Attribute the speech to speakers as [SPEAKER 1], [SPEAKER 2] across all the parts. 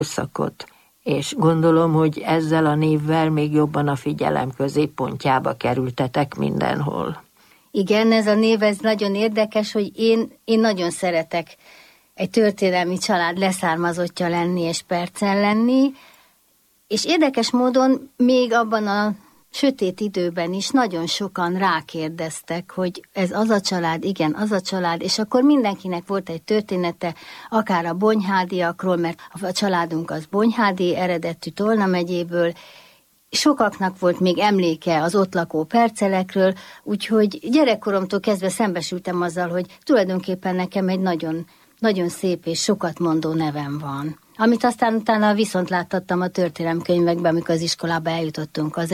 [SPEAKER 1] időszakot. És gondolom, hogy ezzel a névvel még jobban a figyelem középpontjába kerültetek mindenhol.
[SPEAKER 2] Igen, ez a név, ez nagyon érdekes, hogy én nagyon szeretek egy történelmi család leszármazottja lenni és Percel lenni, és érdekes módon még abban a sötét időben is nagyon sokan rákérdeztek, hogy ez az a család, igen, az a család, és akkor mindenkinek volt egy története, akár a Bonyhádiakról, mert a családunk az bonyhádi eredetű Tolna megyéből, sokaknak volt még emléke az ott lakó Percelekről, úgyhogy gyerekkoromtól kezdve szembesültem azzal, hogy tulajdonképpen nekem egy nagyon, nagyon szép és sokat mondó nevem van. Amit aztán utána viszont láttattam a történelemkönyvekben, amikor az iskolába eljutottunk az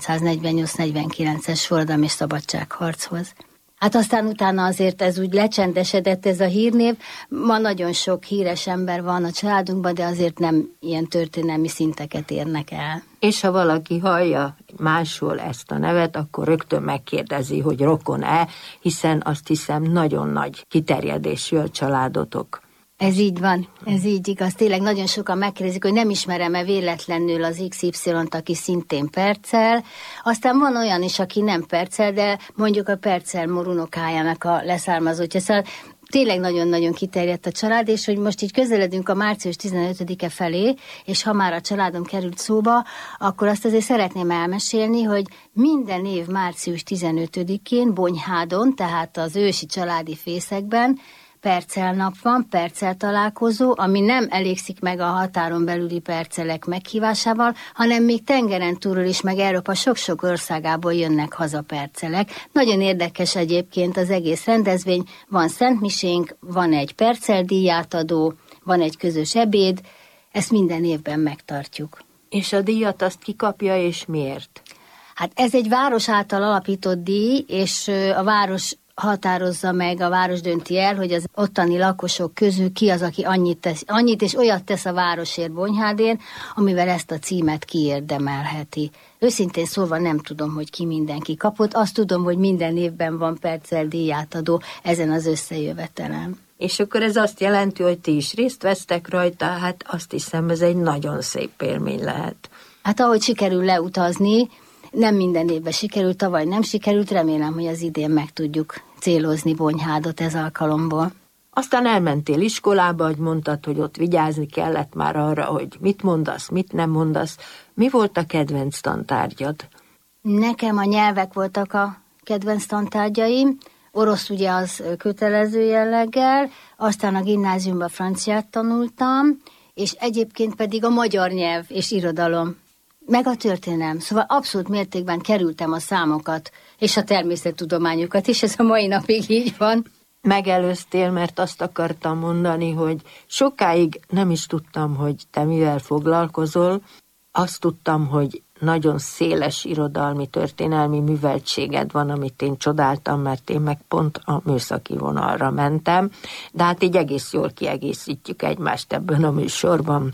[SPEAKER 2] 1848-49-es forradalmi és szabadságharchoz. Hát aztán utána azért ez úgy lecsendesedett ez a hírnév. Ma nagyon sok híres ember van a családunkban, de azért nem ilyen történelmi szinteket érnek el.
[SPEAKER 1] És ha valaki hallja máshol ezt a nevet, akkor rögtön megkérdezi, hogy rokon-e, hiszen azt hiszem nagyon nagy kiterjedésű a családotok.
[SPEAKER 2] Ez így van, ez így igaz. Tényleg nagyon sokan megkérdezik, hogy nem ismerem-e véletlenül az XY-t, aki szintén Percel. Aztán van olyan is, aki nem Percel, de mondjuk a Percel morunokájának a leszármazottja. Szóval tényleg nagyon-nagyon kiterjedt a család, és hogy most így közeledünk a március 15-e felé, és ha már a családom került szóba, akkor azt azért szeretném elmesélni, hogy minden év március 15-én Bonyhádon, tehát az ősi családi fészekben Percel nap van, Percel találkozó, ami nem elégszik meg a határon belüli percelek meghívásával, hanem még tengeren túlról is, meg Európa sok-sok országából jönnek haza percelek. Nagyon érdekes egyébként az egész rendezvény, van szentmisénk, van egy Percel díjátadó, van egy közös ebéd, ezt minden évben megtartjuk.
[SPEAKER 1] És a díjat azt ki kapja, és miért?
[SPEAKER 2] Hát ez egy város által alapított díj, és a város határozza meg, a város dönti el, hogy az ottani lakosok közül ki az, aki annyit és olyat tesz a városért Bonyhádén, amivel ezt a címet kiérdemelheti. Őszintén szólva nem tudom, hogy ki mindenki kapott, azt tudom, hogy minden évben van Percel díjátadó ezen az összejövetelen.
[SPEAKER 1] És akkor ez azt jelenti, hogy ti is részt vesztek rajta, hát azt hiszem, ez egy nagyon szép élmény lehet.
[SPEAKER 2] Hát ahogy sikerül leutazni, nem minden évben sikerült, tavaly nem sikerült, remélem, hogy az idén meg tudjuk célozni Bonyhádot ez alkalomból.
[SPEAKER 1] Aztán elmentél iskolába, hogy mondtad, hogy ott vigyázni kellett már arra, hogy mit mondasz, mit nem mondasz. Mi volt a kedvenc tantárgyad?
[SPEAKER 2] Nekem a nyelvek voltak a kedvenc tantárgyaim. Orosz ugye az kötelező jelleggel, aztán a gimnáziumban franciát tanultam, és egyébként pedig a magyar nyelv és irodalom. Meg a történelem. Szóval abszolút mértékben kerültem a számokat, és a természettudományokat is, ez a mai napig így van.
[SPEAKER 1] Megelőztél, mert azt akartam mondani, hogy sokáig nem is tudtam, hogy te mivel foglalkozol. Azt tudtam, hogy nagyon széles irodalmi, történelmi műveltséged van, amit én csodáltam, mert én meg pont a műszaki vonalra mentem, de hát így egész jól kiegészítjük egymást ebben a műsorban.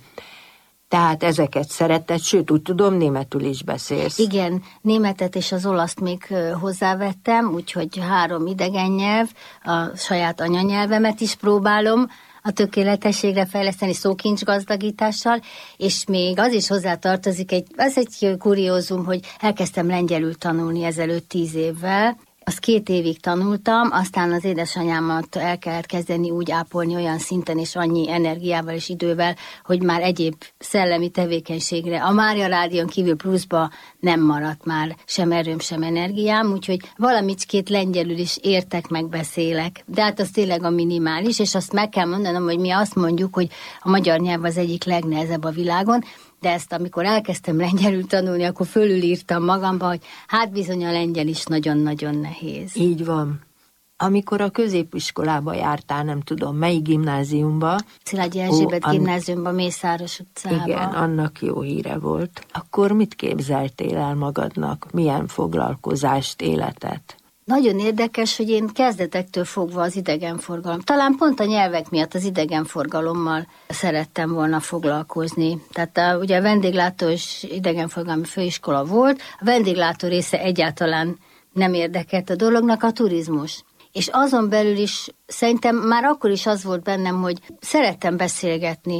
[SPEAKER 1] Tehát ezeket szereted, sőt, úgy tudom, németül is beszélsz.
[SPEAKER 2] Igen, németet és az olaszt még hozzávettem, úgyhogy 3 idegen nyelv, a saját anyanyelvemet is próbálom a tökéletességre fejleszteni szókincs gazdagítással, és még az is hozzátartozik, az egy kuriózum, hogy elkezdtem lengyelül tanulni ezelőtt 10 évvel. Azt 2 évig tanultam, aztán az édesanyámat el kellett kezdeni úgy ápolni olyan szinten és annyi energiával és idővel, hogy már egyéb szellemi tevékenységre a Mária Rádión kívül pluszba nem maradt már sem erőm, sem energiám, úgyhogy valamicskét lengyelül is értek, meg beszélek. De hát az tényleg a minimális, és azt meg kell mondanom, hogy mi azt mondjuk, hogy a magyar nyelv az egyik legnehezebb a világon, de ezt amikor elkezdtem lengyelül tanulni, akkor fölülírtam magamba, hogy hát bizony a lengyel is nagyon-nagyon nehéz.
[SPEAKER 1] Így van. Amikor a középiskolába jártál, nem tudom, melyik gimnáziumba?
[SPEAKER 2] Szilágyi Erzsébet gimnáziumba, Mészáros utcába.
[SPEAKER 1] Igen, annak jó híre volt. Akkor mit képzeltél el magadnak? Milyen foglalkozást, életet?
[SPEAKER 2] Nagyon érdekes, hogy én kezdetektől fogva az idegenforgalom, talán pont a nyelvek miatt az idegenforgalommal szerettem volna foglalkozni. Tehát ugye a vendéglátó és idegenforgalmi főiskola volt, a vendéglátó része egyáltalán nem érdekelt a dolognak, a turizmus. És azon belül is szerintem már akkor is az volt bennem, hogy szerettem beszélgetni.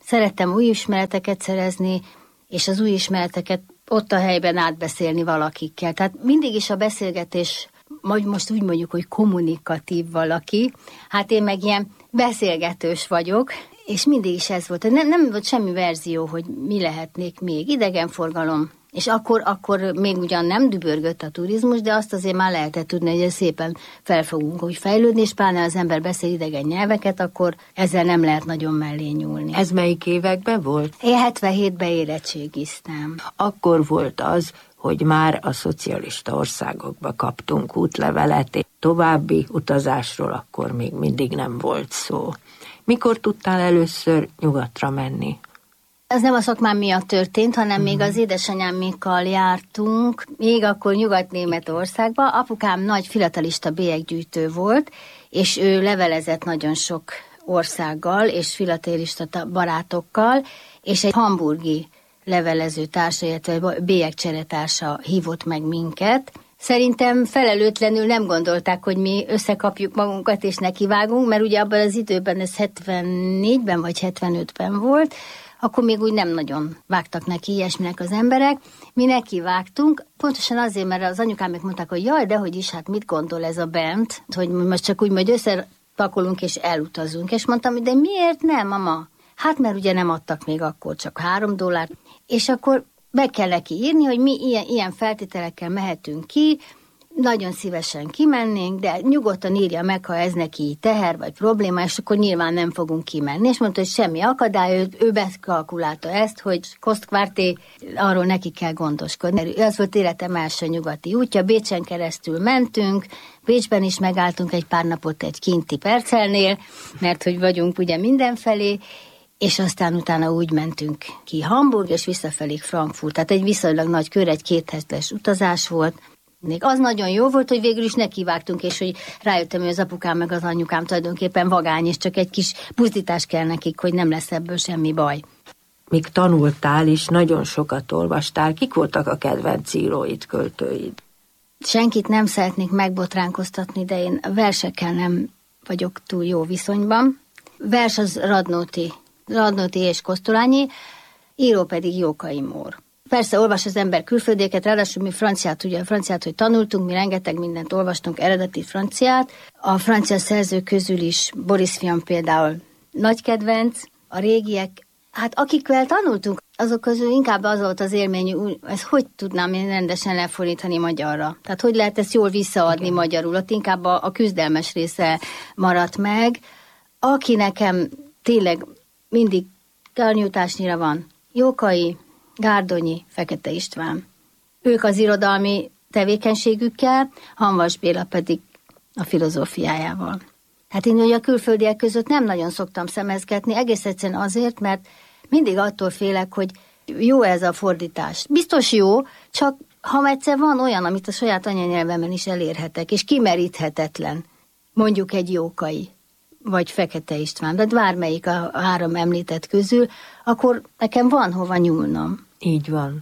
[SPEAKER 2] szerettem új ismereteket szerezni, és az új ismereteket ott a helyben átbeszélni valakikkel. Tehát mindig is a beszélgetés, most úgy mondjuk, hogy kommunikatív valaki, hát én meg ilyen beszélgetős vagyok, és mindig is ez volt. Nem volt semmi verzió, hogy mi lehetnék még. Idegenforgalom. És akkor még ugyan nem dübörgött a turizmus, de azt azért már lehetett tudni, hogy szépen fel fogunk úgy fejlődni, és pláne az ember beszél idegen nyelveket, akkor ezzel nem lehet nagyon mellé nyúlni.
[SPEAKER 1] Ez melyik években volt?
[SPEAKER 2] Én 77-ben érettségiztem.
[SPEAKER 1] Akkor volt az, hogy már a szocialista országokba kaptunk útlevelet, további utazásról akkor még mindig nem volt szó. Mikor tudtál először nyugatra menni?
[SPEAKER 2] Ez nem a szakmám miatt történt, hanem még az édesanyámékkal jártunk, még akkor Nyugat-Németországba. Apukám nagy filatelista bélyeggyűjtő volt, és ő levelezett nagyon sok országgal, és filatelista barátokkal, és egy hamburgi levelező társa, illetve bélyegcseretársa hívott meg minket. Szerintem felelőtlenül nem gondolták, hogy mi összekapjuk magunkat és nekivágunk, mert ugye abban az időben, ez 74-ben vagy 75-ben volt, akkor még úgy nem nagyon vágtak neki ilyesminek az emberek. Mi nekivágtunk, pontosan azért, mert az anyukámék mondták, hogy jaj, dehogy is, hát mit gondol ez a bent, hogy most csak úgy majd összepakolunk és elutazunk. És mondtam, de miért nem, mama? Hát mert ugye nem adtak még akkor csak $3, és akkor be kell neki írni, hogy mi ilyen feltételekkel mehetünk ki, nagyon szívesen kimennénk, de nyugodtan írja meg, ha ez neki teher vagy probléma, és akkor nyilván nem fogunk kimenni. És mondta, hogy semmi akadály, ő bekalkulálta ezt, hogy Kostkvárté, arról neki kell gondoskodni. Ez volt életem első nyugati útja, Bécsen keresztül mentünk, Bécsben is megálltunk egy pár napot egy kinti percelnél, mert hogy vagyunk ugye mindenfelé, és aztán utána úgy mentünk ki Hamburg, és visszafelé Frankfurt. Tehát egy viszonylag nagy kör, egy 2 hetes utazás volt. Még az nagyon jó volt, hogy végül is nekivágtunk, és hogy rájöttem, hogy az apukám meg az anyukám tulajdonképpen vagány, és csak egy kis buzdítás kell nekik, hogy nem lesz ebből semmi baj.
[SPEAKER 1] Míg tanultál is, nagyon sokat olvastál. Kik voltak a kedvenc íróid, költőid?
[SPEAKER 2] Senkit nem szeretnék megbotránkoztatni, de én a versekkel nem vagyok túl jó viszonyban. Vers az Radnóti és Kosztolányi, író pedig Jókai Mór. Persze olvas az ember külföldéket, ráadásul mi franciát, hogy tanultunk, mi rengeteg mindent olvastunk, eredeti franciát. A francia szerzők közül is Boris Vian például nagy kedvenc, a régiek, hát akikvel tanultunk, azok közül inkább az volt az élmény, ezt hogy tudnám én rendesen lefordítani magyarra? Tehát hogy lehet ezt jól visszaadni magyarul? Ott inkább a küzdelmes része maradt meg. Aki nekem tényleg mindig karnyújtásnyira van, Jókai, Gárdonyi, Fekete István. Ők az irodalmi tevékenységükkel, Hamvas Béla pedig a filozófiájával. Hát én ugye a külföldiek között nem nagyon szoktam szemezgetni, egész egyszerűen azért, mert mindig attól félek, hogy jó ez a fordítás. Biztos jó, csak ha egyszer van olyan, amit a saját anyanyelvemen is elérhetek, és kimeríthetetlen, mondjuk egy Jókai, vagy Fekete István, de bármelyik a 3 említett közül, akkor nekem van hova nyúlnom.
[SPEAKER 1] Így van.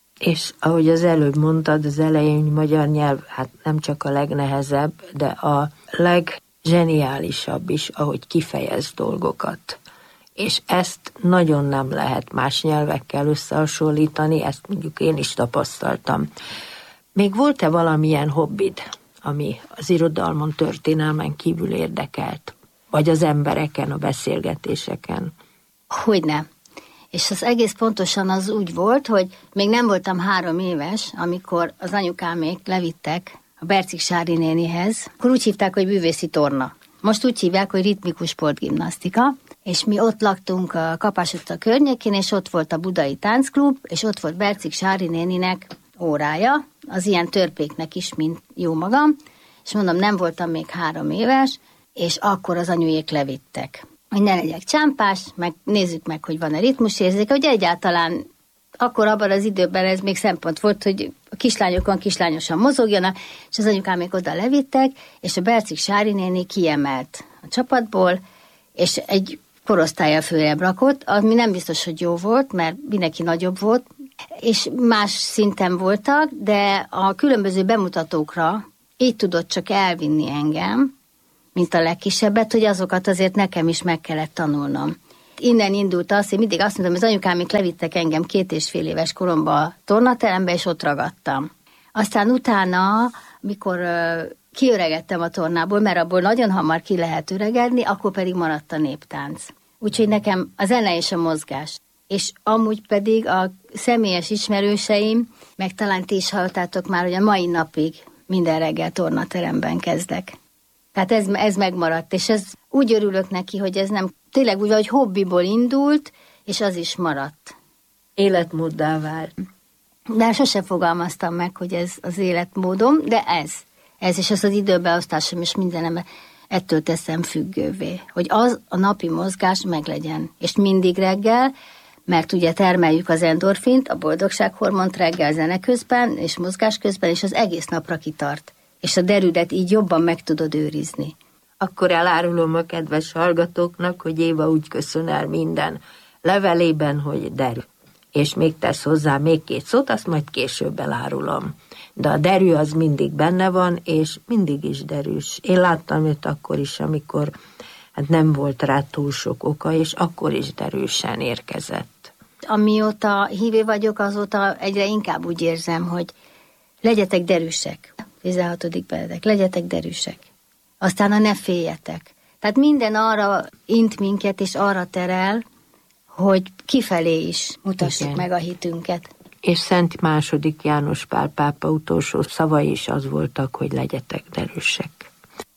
[SPEAKER 1] És ahogy az előbb mondtad, az elején magyar nyelv, hát nem csak a legnehezebb, de a leggeniálisabb is, ahogy kifejez dolgokat. És ezt nagyon nem lehet más nyelvekkel összehasonlítani, ezt mondjuk én is tapasztaltam. Még volt-e valamilyen hobbid, ami az irodalmon, történelmen kívül érdekelt? Vagy az embereken, a beszélgetéseken?
[SPEAKER 2] Hogyne. És az egész pontosan az úgy volt, hogy még nem voltam 3 éves, amikor az anyukámék levittek a Bercik Sári nénihez, akkor úgy hívták, hogy művészi torna. Most úgy hívják, hogy ritmikus sportgimnasztika, és mi ott laktunk a Kapás utca környékén, és ott volt a Budai Táncklub, és ott volt Bercik Sári néninek órája, az ilyen törpéknek is, mint jó magam, és mondom, nem voltam még 3 éves, és akkor az anyujék levittek. Hogy ne legyek csámpás, meg nézzük meg, hogy van-e ritmusérzéke, hogy egyáltalán akkor abban az időben ez még szempont volt, hogy a kislányokon kislányosan mozogjanak, és az anyukám még oda levittek, és a Bercik Sári néni kiemelt a csapatból, és egy korosztállyal följebb rakott, ami nem biztos, hogy jó volt, mert mindenki nagyobb volt, és más szinten voltak, de a különböző bemutatókra így tudott csak elvinni engem, mint a legkisebbet, hogy azokat azért nekem is meg kellett tanulnom. innen indult az, hogy mindig azt mondtam, hogy az anyukámik levittek engem 2,5 éves koromban a tornaterembe, és ott ragadtam. Aztán utána, mikor kiöregettem a tornából, mert abból nagyon hamar ki lehet öregedni, akkor pedig maradt a néptánc. Úgyhogy nekem a zene és a mozgás. És amúgy pedig a személyes ismerőseim, meg talán ti is hallottátok már, hogy a mai napig minden reggel tornateremben kezdek. Tehát ez megmaradt, és ez úgy örülök neki, hogy ez nem tényleg úgy, hogy hobbiból indult, és az is maradt.
[SPEAKER 1] Életmóddá vált.
[SPEAKER 2] De sose fogalmaztam meg, hogy ez az életmódom, de ez, és az időbeosztásom is mindenem ettől teszem függővé, hogy az a napi mozgás meglegyen, és mindig reggel, mert ugye termeljük az endorfint, a boldogsághormont reggel zene közben, és mozgás közben, és az egész napra kitart. És a derűdet így jobban meg tudod őrizni.
[SPEAKER 1] Akkor elárulom a kedves hallgatóknak, hogy Éva úgy köszön el minden levelében, hogy derű. És még tesz hozzá még 2 szót, azt majd később elárulom. De a derű az mindig benne van, és mindig is derűs. Én láttam őt akkor is, amikor nem volt rá túl sok oka, és akkor is derűsen érkezett.
[SPEAKER 2] Amióta hívő vagyok, azóta egyre inkább úgy érzem, hogy legyetek derűsek. 16. Benedek, legyetek derűsek. Aztán ne féljetek. Tehát minden arra int minket, és arra terel, hogy kifelé is mutassuk meg a hitünket.
[SPEAKER 1] És Szent II. János Pál pápa utolsó szavai is az voltak, hogy legyetek derűsek.